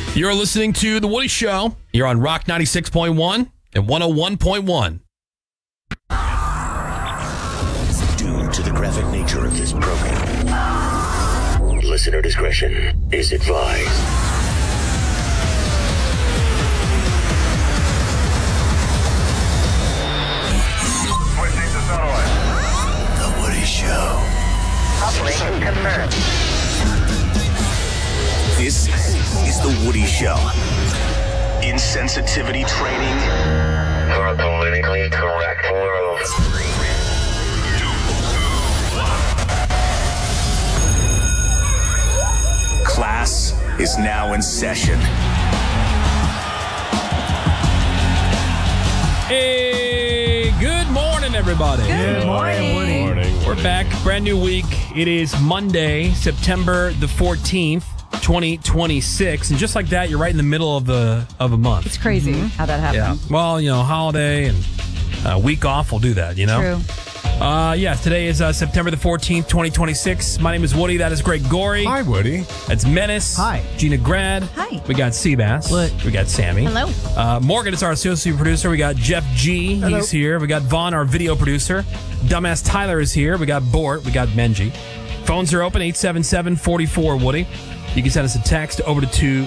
You're listening to The Woody Show. You're on Rock 96.1 and 101.1. Due to the graphic nature of this program, listener discretion is advised. Switching to satellite. The Woody Show. Operation confirmed. This is The Woody Show. Insensitivity training For a politically correct world. class is now in session. Hey, good morning, everybody. Good morning, Woody. We're back. Brand new week. It is Monday, September the 14th, 2026. And just like that, you're right in the middle of a month. It's crazy how that happened. Yeah. Well, holiday and week off will do that, True. Today is September the 14th, 2026. My name is Woody. That is Greg Gorey. Hi, Woody. That's Menace. Hi. Gina Grad. Hi. We got Seabass. What? We got Sammy. Hello. Morgan is our associate producer. We got Jeff G. Hello. He's here. We got Vaughn, our video producer. Dumbass Tyler is here. We got Bort. We got Benji. Phones are open, 877-44-WOODY. You can send us a text over to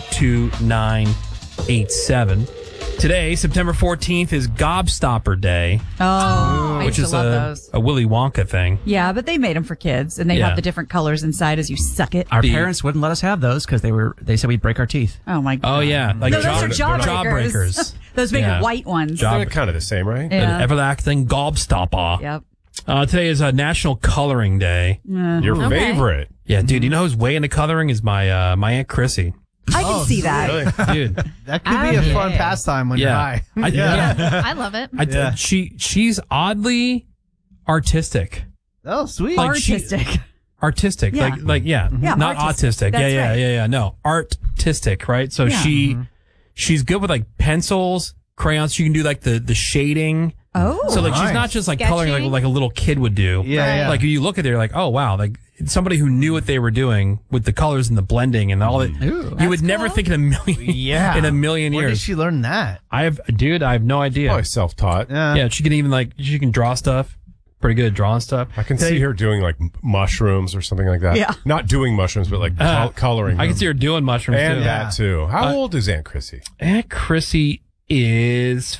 22987. Today, September 14th, is Gobstopper Day, Oh, I which used is to love those. a Willy Wonka thing. Yeah, but they made them for kids, and they Yeah. have the different colors inside as you suck it. Our The- parents wouldn't let us have those because they said we'd break our teeth. Oh, my God. Oh, yeah. Like No, those are jawbreakers. jawbreakers. Those big Yeah. white ones. They're kind of the same, right? Yeah. An everlasting Gobstopper. Yep. Today is National Coloring Day. Your favorite. Yeah, dude, you know who's way into coloring is my my Aunt Chrissy. I can see that. Really? Dude. That could be a fun pastime when you're Yeah. high. I love it. She's oddly artistic. Oh, sweet. Like she- Artistic. Artistic. Yeah. Yeah. Yeah, Not artistic. autistic. That's right. Yeah. No, artistic, right? So Yeah. she's good with like pencils, crayons. She can do like the shading. Oh. So like she's nice. not just like coloring Sketchy? like a little kid would do. Yeah, yeah. Like you look at it, you're like, oh wow, like somebody who knew what they were doing with the colors and the blending and all that. Ooh. You would never think in a million Yeah. in a million Where did years. she learn that? I have no idea. Probably self-taught. Yeah, she can even she can draw stuff. Pretty good at drawing stuff. I can see her doing like mushrooms or something like that. Yeah. Not doing mushrooms, but like coloring. I can them. see her doing mushrooms And too. that too. How old is Aunt Chrissy? Aunt Chrissy is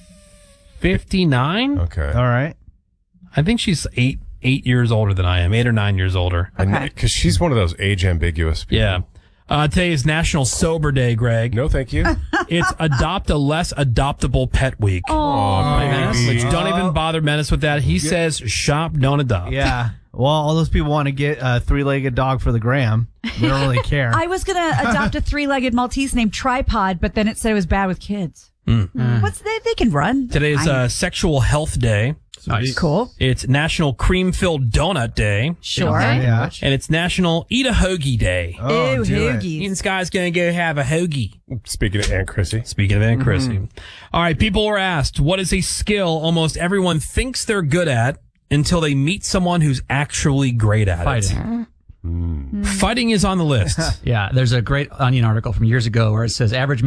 59. Okay. All right. I think she's 8 years older than I am, 8 or 9 years older. Because she's one of those age ambiguous people. Yeah. Today is National Sober Day, Greg. No, thank you. It's Adopt a Less Adoptable Pet Week. Which don't even bother Menace with that. He says shop, don't adopt. Yeah. Well, all those people want to get a three-legged dog for the gram. They don't really care. I was going to adopt a three-legged Maltese named Tripod, but then it said it was bad with kids. What's they can run. Today is Sexual Health Day. Nice. Cool. It's National Cream-Filled Donut Day. Sure. Yeah. And it's National Eat a Hoagie Day. Oh, Ew, do it. hoagies. This guy's going to go have a hoagie. Speaking of Aunt Chrissy. Speaking of Aunt Chrissy. All right, people were asked, what is a skill almost everyone thinks they're good at until they meet someone who's actually great at Fighting. it? Fighting is on the list. Yeah. There's a great Onion article from years ago where it says average